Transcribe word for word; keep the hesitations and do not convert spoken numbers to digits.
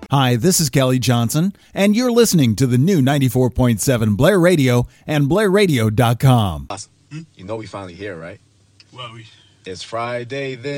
Hi, this is Kelly Johnson, and you're listening to the new ninety-four point seven Blair Radio and Blair Radio dot com. You know we finally here, right? Well, we... It's Friday then.